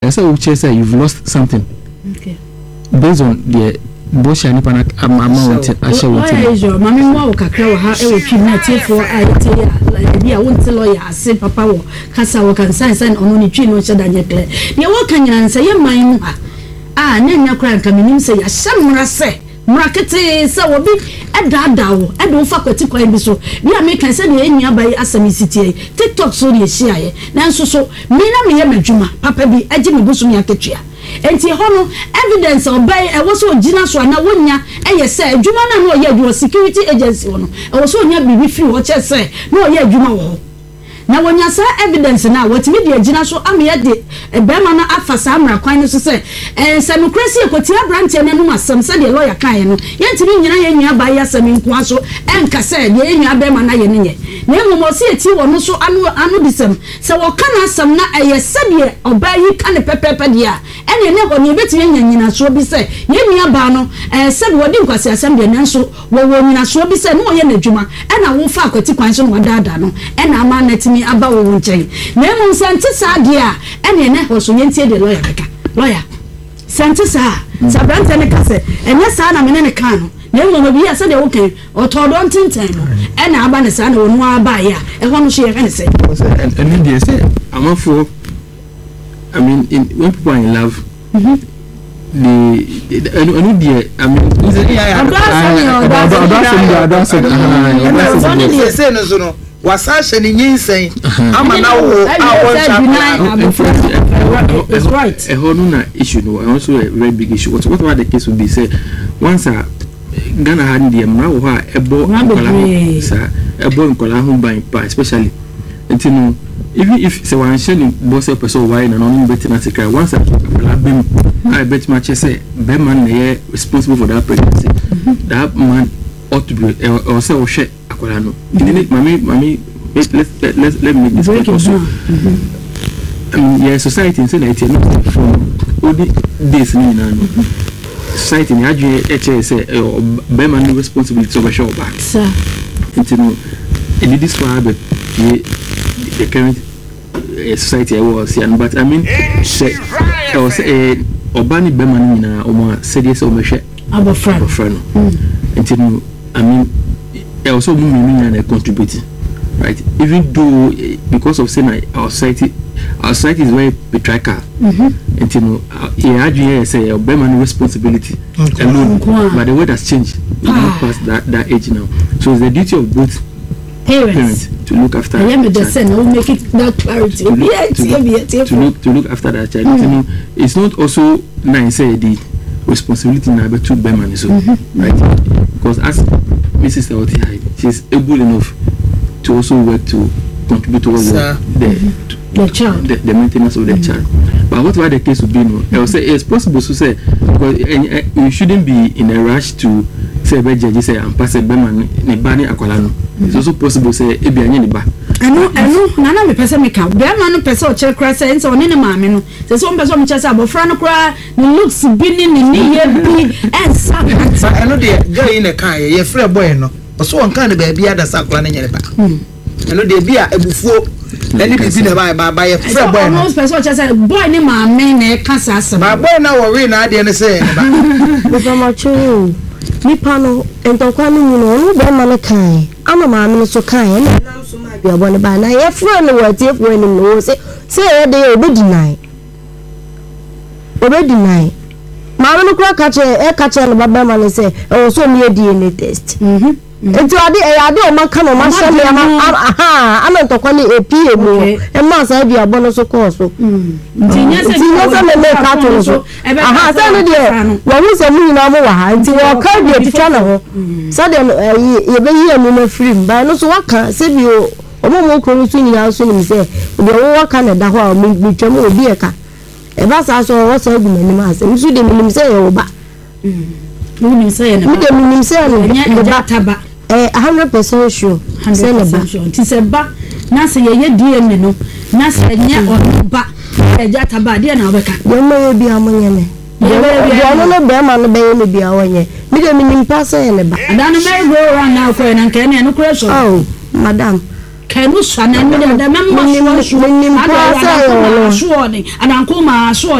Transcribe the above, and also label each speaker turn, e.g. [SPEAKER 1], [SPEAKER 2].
[SPEAKER 1] say we say you've lost something.
[SPEAKER 2] Okay.
[SPEAKER 1] Based on the Bosha ni pana amount ashe wote.
[SPEAKER 2] Why is your mami mo kakra wo ha e wo twi na tiefo a bia wonte lawyer ase papa wo kasa wo kan san ono ni twi no cheda nyekle. De wo kan nyansa ye man mu ha. Na nya kra nka menim se ya hyamra se mrakete se wo bi edada wo edo fa kwati kwan bi so bia me kan se de enua bai asami sitie TikTok so de hia ye nanso so me na me ye madwuma papa bi agi me busu me akatua enti hono evidence obey e wo so gina so na wonya eye se adwuma na no ye adwuma security agency wono e wo so nya bibi free wo che se no ye adwuma wo na wonya sa evidence na watimi de gina so amye de bema na afasa amra kwan no so se semocracy ekotia branch na no asem se de lawyer kan no yentimi nyina ye nua ba ya semi nko so enka se de ye nua bema na ye nenye na emu mo se eti wo no so anu disem se wo kana asem na eye se de obayi kan pepepe de a ene ne ho ne betimi nyanyina so bi se ye nua ba no se de wodi nkwase asem de nanso wo nyina so bi se no ye nadwuma ena wo fa akwati kwan so no wadada no ena ama na timi aba wo nchen na emu sente sa de a ene ne ho so yentie de lawyer kaka lawyer sente sa sabrante ne kase ene sa na mene ne kan no na emu bi ya se de wo kan otodo ntenten no ena aba ne sa na wonu aba ya e ho no so ye kan se
[SPEAKER 1] and they say amafo I mean when people are in love
[SPEAKER 3] wasashe ni nyinsen ama na wo
[SPEAKER 2] it's right
[SPEAKER 1] na issue no also a very big issue what about the case would be say once Ghana had the amount of ebo nkola ho ban pa especially until even if say one share boss person why na no bet na secret once I bet much say be man na responsible for that pregnancy that man ought to be or say share akola no mami let me make this point also yeah society say that it from all the days ni na no society ni adwe say be man responsibility over show back
[SPEAKER 2] sir
[SPEAKER 1] until it this for the current society I was here, but I mean, I was a Obani Beman in a serious over
[SPEAKER 2] our friend.
[SPEAKER 1] Until I mean, I also mean and contributing, right? Even though because of saying our society is very patriarchal. Until I say Beman responsibility alone, but the world has changed. We're not past that age now, so it's the duty of both parents to look after.
[SPEAKER 2] I am the son. I'll make it that clarity.
[SPEAKER 1] To look after that child. It's not also nice the responsibility now to Beman is right, because as Mrs. Oti, she's able enough to also work to contribute towards
[SPEAKER 2] the child,
[SPEAKER 1] the maintenance of the child. But whatever the case would be, no, I will say it's possible to say because you shouldn't be in a rush to say be judge say and pass Beman ne ba ni akwala no. It's also possible say e bi anye ne ba.
[SPEAKER 2] I know na me pese me ka Beman no pese o chere kra say nso ne maame no say so pese o me chere say abofra no kra ne looks bi ni ye bi ensa
[SPEAKER 3] I know the guy in the car ye free boy no so on kan ba bia da sakura ne nyere ba I know the bia ebufuo any bibi na ba ye free boy no
[SPEAKER 2] pese o chere say boy ne maame na e kasa asem
[SPEAKER 3] ba boy na wo we na ade ne say ne ba
[SPEAKER 4] Before my children, Nipano and Tokwani, no, Bama Kai. I'm a man so kind, and I'm so might be a one by night. If we're in the world, if we're in the nose, say they already deny. Already deny. Mamma catcher, a catcher, and Babama say, oh, so near DNA test. It's I do my kind of my son. I'm not talking a PM and must I be a bonus of course. Genius, aha, send it. When we say me now, until I can't be a channel. Suddenly, you be here in a frame, but no so what can save you. A moment, soon you soon say, the war Canada, while me to move be a car. A bus I saw what's a woman, and you didn't say, oh, but.
[SPEAKER 2] You say, in the back.
[SPEAKER 4] 100% sure.
[SPEAKER 2] 100% sure. Tis a ba. Nasa ye dear meno. Nasa nya or ba. Jata ba dear na weka.
[SPEAKER 4] You may be a money. You know, Beman may be our year. Medium pass and a back. And I may go around now for an uncanny and crash. Oh, madam. Can you son and the member? And Uncle Ma